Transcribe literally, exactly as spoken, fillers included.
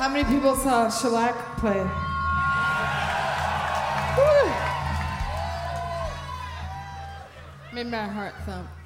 How many people saw Shellac play? Woo! Made my heart thump.